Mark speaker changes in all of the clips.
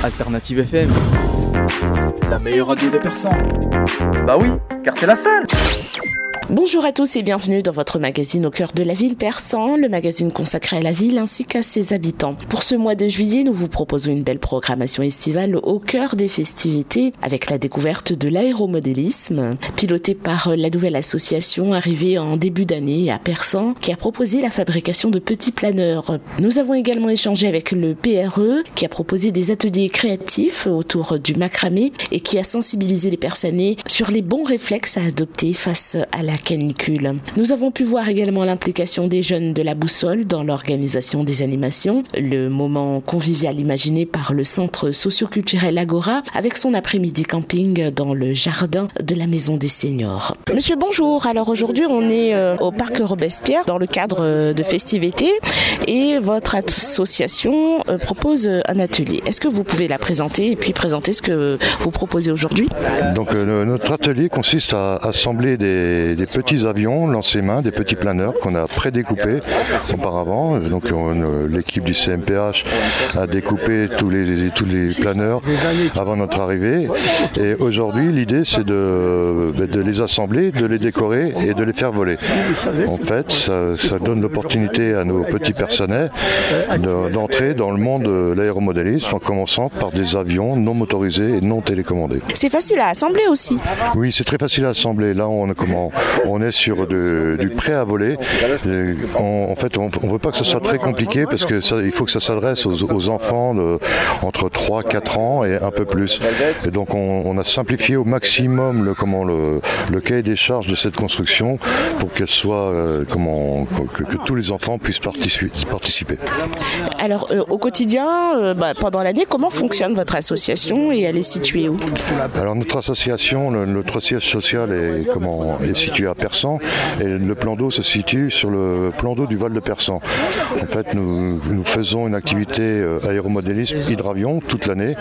Speaker 1: Alternative FM, la meilleure radio de Persan. Bah oui, car c'est la seule.
Speaker 2: Bonjour à tous et bienvenue dans votre magazine au cœur de la ville Persan, le magazine consacré à la ville ainsi qu'à ses habitants. Pour ce mois de juillet, nous vous proposons une belle programmation estivale au cœur des festivités avec la découverte de l'aéromodélisme, pilotée par la nouvelle association arrivée en début d'année à Persan qui a proposé la fabrication de petits planeurs. Nous avons également échangé avec le PRE qui a proposé des ateliers créatifs autour du macramé et qui a sensibilisé les Persanais sur les bons réflexes à adopter face à la canicule. Nous avons pu voir également l'implication des jeunes de la Boussole dans l'organisation des animations, le moment convivial imaginé par le centre socio-culturel Agora avec son après-midi camping dans le jardin de la Maison des Seniors. Monsieur, bonjour. Alors aujourd'hui, on est au parc Robespierre dans le cadre de festivités et votre association propose un atelier. Est-ce que vous pouvez la présenter et puis présenter ce que vous proposez aujourd'hui ?
Speaker 3: Donc notre atelier consiste à assembler des petits avions lancés-main, des petits planeurs qu'on a prédécoupés auparavant. Donc l'équipe du CMPH a découpé tous les planeurs avant notre arrivée. Et aujourd'hui, l'idée c'est de les assembler, de les décorer et de les faire voler. En fait, ça donne l'opportunité à nos petits Persanais d'entrer dans le monde de l'aéromodélisme en commençant par des avions non motorisés et non télécommandés.
Speaker 2: C'est facile à assembler aussi.
Speaker 3: Oui, c'est très facile à assembler. Là, on est sur du prêt à voler. En fait, on ne veut pas que ce soit très compliqué parce que il faut que ça s'adresse aux enfants entre 3 et 4 ans et un peu plus. Et donc, on a simplifié au maximum le cahier des charges de cette construction pour qu'elle soit que tous les enfants puissent participer.
Speaker 2: Alors, au quotidien, pendant l'année, comment fonctionne votre association et elle est située où ?
Speaker 3: Alors, notre association, notre siège social est situé à Persan et le plan d'eau se situe sur le plan d'eau du Val de Persan. En fait, nous faisons une activité aéromodélisme hydravion toute l'année.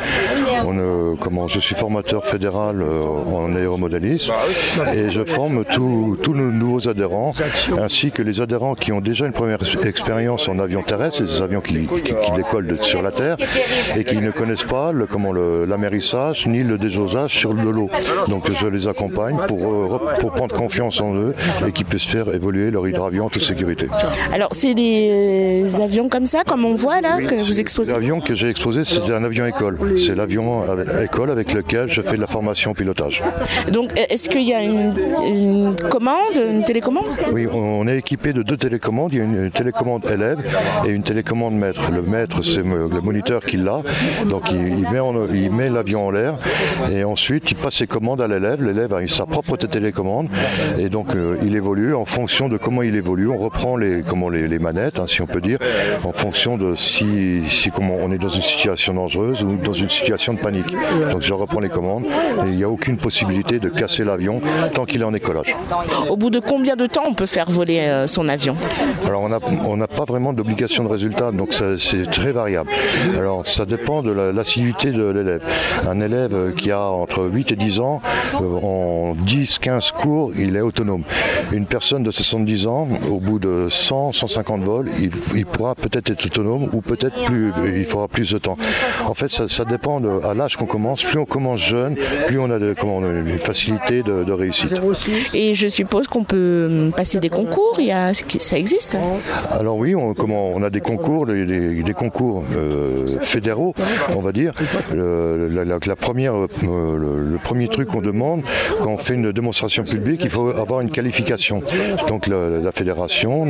Speaker 3: Je suis formateur fédéral en aéromodélisme et je forme tous nos nouveaux adhérents ainsi que les adhérents qui ont déjà une première expérience en avion terrestre, des avions qui décollent sur la terre et qui ne connaissent pas l'amérissage ni le déjaugeage sur le lot. Donc je les accompagne pour prendre confiance en eux et qu'ils puissent faire évoluer leur hydravion en toute sécurité.
Speaker 2: Alors c'est des avions comme ça, comme on voit là, que vous exposez ?
Speaker 3: L'avion que j'ai exposé, c'est un avion école. C'est l'avion école avec lequel je fais de la formation pilotage.
Speaker 2: Donc est-ce qu'il y a une commande, une télécommande ?
Speaker 3: Oui, on est équipé de 2 télécommandes. Il y a une télécommande élève et une télécommande maître. Le maître, c'est le moniteur qui l'a. Donc il met l'avion en l'air et ensuite il passe ses commandes à l'élève. L'élève a sa propre télécommande et donc il évolue en fonction de comment il évolue. On reprend les manettes, si on peut dire, en fonction de si on est dans une situation dangereuse ou dans une situation de panique. Donc je reprends les commandes et il n'y a aucune possibilité de casser l'avion tant qu'il est en écolage.
Speaker 2: Au bout de combien de temps on peut faire voler son avion ?
Speaker 3: Alors on n'a pas vraiment d'obligation de résultat, donc c'est très variable. Alors ça dépend de l'assiduité de l'élève. Un élève qui a entre 8 et 10 ans, en 10-15 cours, il est autonome. Une personne de 70 ans, au bout de 100-150 vols, il pourra peut-être être autonome ou peut-être plus, il faudra plus de temps. En fait, ça dépend à l'âge qu'on commence. Plus on commence jeune, plus on a une facilité de réussite.
Speaker 2: Et je suppose qu'on peut passer des concours, ça existe ?
Speaker 3: Alors oui, on a des concours, des concours fédéraux, on va dire. Le premier truc qu'on demande, quand on fait une démonstration publique, il faut avoir une qualification. Donc la fédération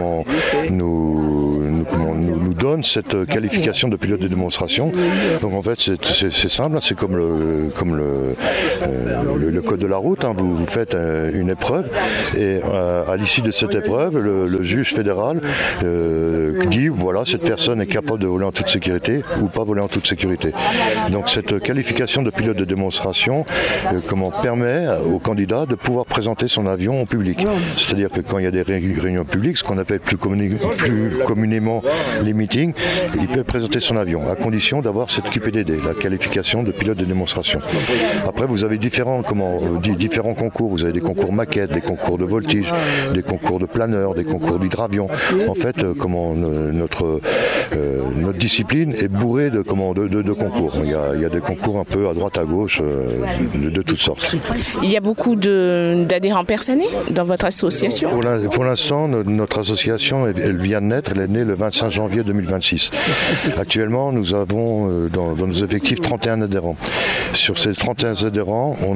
Speaker 3: nous donne cette qualification de pilote de démonstration. Donc en fait c'est simple, c'est comme le code de la route. Vous faites une épreuve et à l'issue de cette épreuve, le juge fédéral dit voilà, cette personne est capable de voler en toute sécurité ou pas voler en toute sécurité. Donc cette qualification de pilote de démonstration permet au candidat de pouvoir présenter son son avion au public. C'est-à-dire que quand il y a des réunions publiques, ce qu'on appelle plus communément les meetings, il peut présenter son avion, à condition d'avoir cette QPDD, la qualification de pilote de démonstration. Après, vous avez différents concours. Vous avez des concours maquettes, des concours de voltige, des concours de planeur, des concours d'hydravion. En fait, notre discipline est bourrée de concours. Il y a des concours un peu à droite à gauche, de toutes sortes.
Speaker 2: Il y a beaucoup d'adhérents personnés dans votre association?
Speaker 3: Pour l'instant, notre association, elle vient de naître. Elle est née le 25 janvier 2026. Actuellement, nous avons dans nos effectifs 31 adhérents. Sur ces 31 adhérents, on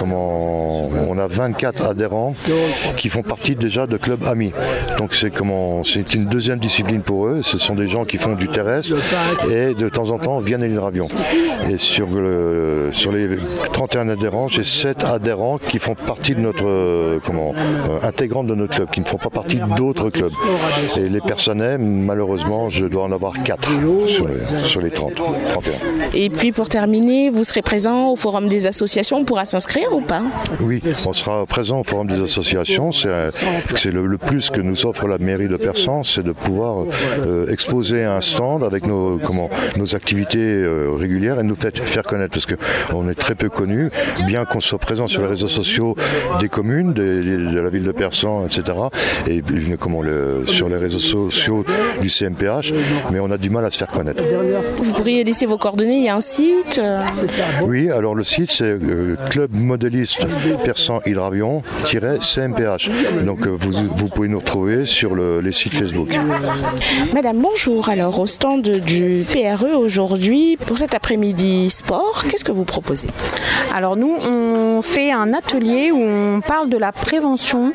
Speaker 3: a 24 adhérents qui font partie déjà de clubs amis. Donc c'est une deuxième discipline pour eux. Ce sont des gens qui font du terrestre et de temps en temps viennent à l'hydravion. Et sur les 31 adhérents, j'ai 7 adhérents qui font partie de notre intégrante de notre club, qui ne font pas partie d'autres clubs. Et les personnels, malheureusement, je dois en avoir 4 sur les 31.
Speaker 2: Et puis pour terminer, vous serez présent au Forum des associations, on pourra s'inscrire ou pas?
Speaker 3: Oui, on sera présent au Forum des associations. C'est le plus que nous offre la mairie de Persan, c'est de pouvoir exposer un stand avec nos activités régulières et nous faire connaître, parce qu'on est très peu connus, bien qu'on soit présent sur les réseaux sociaux des communes, de la ville de Persan, etc. et sur les réseaux sociaux du CMPH, mais on a du mal à se faire connaître.
Speaker 2: Vous pourriez laisser vos coordonnées, il y a un site?
Speaker 3: Oui, alors le site c'est Club Modéliste Persan Hydravion-CMPH. Donc vous pouvez nous retrouver sur les sites Facebook.
Speaker 2: Madame, bonjour. Alors au stand du PRE aujourd'hui, pour cet après-midi sport, qu'est-ce que vous proposez?
Speaker 4: Alors nous, on fait un atelier où on parle de la prévention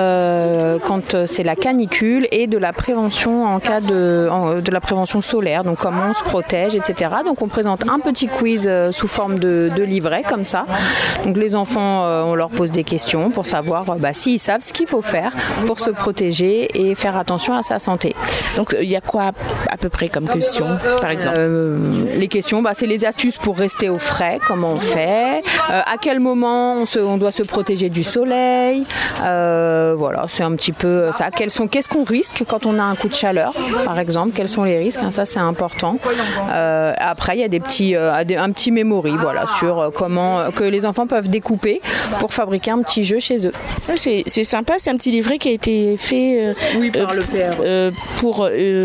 Speaker 4: quand c'est la canicule et de la prévention en cas de la prévention solaire, donc comment on se protège, etc. Donc on présente un petit quiz sous forme de livret comme ça. Donc les enfants, on leur pose des questions pour savoir s'ils savent ce qu'il faut faire pour se protéger et faire attention à sa santé.
Speaker 2: Donc il y a quoi à peu près comme questions, par exemple?
Speaker 4: Les questions, c'est les astuces pour rester au frais, comment on fait, à quel moment on doit se protéger du soleil, voilà, c'est un petit peu ça. Qu'est-ce qu'on risque quand on a un coup de chaleur, par exemple, quels sont les risques, ça c'est important. Après il y a un petit memory, voilà, sur comment que les enfants peuvent découper pour fabriquer un petit jeu chez eux.
Speaker 2: C'est sympa, c'est un petit livret qui a été fait
Speaker 4: par le PR.
Speaker 2: pour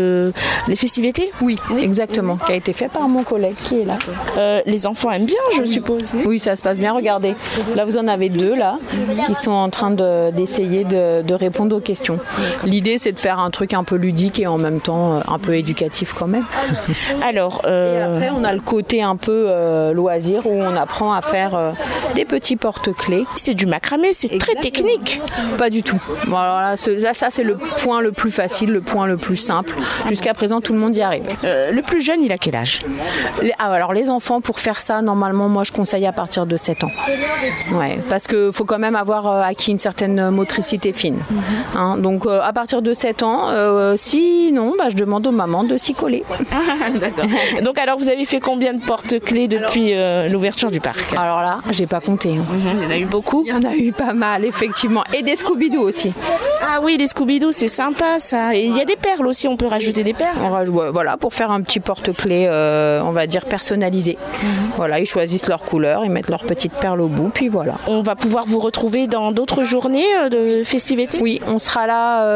Speaker 2: les festivités?
Speaker 4: Oui, exactement, qui a été fait par mon collègue qui est là.
Speaker 2: Les enfants aiment bien, je suppose.
Speaker 4: Oui, ça se passe bien, regardez. Là, vous en avez 2 là, qui sont en train d'essayer de répondre aux questions. L'idée, c'est de faire un truc un peu ludique et en même temps un peu éducatif quand même.
Speaker 2: Alors,
Speaker 4: et après, on a le côté un peu loisir où on apprend à faire des petits porte-clés.
Speaker 2: C'est du macramé, c'est très technique.
Speaker 4: Pas du tout. Bon, alors là, ça, c'est le point le plus facile, le point le plus simple. Jusqu'à présent, tout le monde y arrive.
Speaker 2: Le plus jeune, il a quel âge?
Speaker 4: Alors, les enfants, pour faire ça, normalement, moi, je conseille à partir de 7 ans. Ouais, parce qu'il faut quand même avoir acquis une certaine motricité fine. Donc, à partir de 7 ans, sinon, je demande aux mamans de s'y coller.
Speaker 2: D'accord. Donc, alors, vous avez fait combien de porte-clés depuis l'ouverture du parc?
Speaker 4: Alors là, j'ai pas compté.
Speaker 2: Il y en a eu beaucoup?
Speaker 4: Il y en a eu pas mal, effectivement. Et des Scooby-Doo aussi.
Speaker 2: Ah oui, les Scooby-Doo, c'est sympa ça. Et il y a des perles aussi, on peut rajouter des perles.
Speaker 4: Voilà, pour faire un petit porte-clés, on va dire personnalisé. Voilà, ils choisissent leur couleur, ils mettent leurs petites perles au bout, puis voilà.
Speaker 2: On va pouvoir vous retrouver dans d'autres journées de festivités?
Speaker 4: Oui, on sera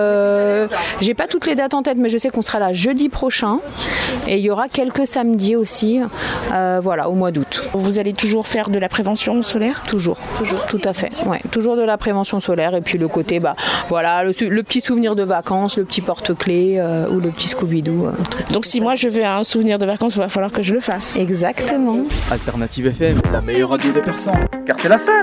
Speaker 4: là, j'ai pas toutes les dates en tête, mais je sais qu'on sera là jeudi prochain. Et il y aura quelques samedis aussi, au mois d'août.
Speaker 2: Vous allez toujours faire de la prévention solaire?
Speaker 4: Toujours, tout à fait. Ouais, toujours de la prévention solaire et puis le côté, le petit souvenir de vacances, le petit porte-clés ou le petit Scooby-Doo.
Speaker 2: Donc si moi je veux un souvenir de vacances, il va falloir que je le fasse.
Speaker 4: Exactement.
Speaker 1: Alternative FM, la meilleure radio de Persan, car c'est la seule.